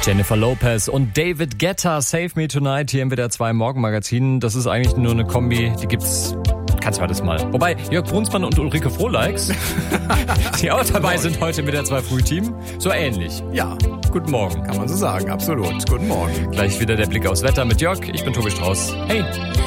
Jennifer Lopez und David Guetta, Save Me Tonight, hier im WDR 2 Morgenmagazin. Das ist eigentlich nur eine Kombi, die gibt's kein zweites Mal. Wobei Jörg Brunsmann und Ulrike Frohleix, die auch dabei sind heute im WDR 2 Frühteam, so ähnlich. Ja, Guten Morgen. kann man so sagen, absolut. Guten Morgen. Gleich wieder der Blick aufs Wetter mit Jörg. Ich bin Tobi Strauß. Hey.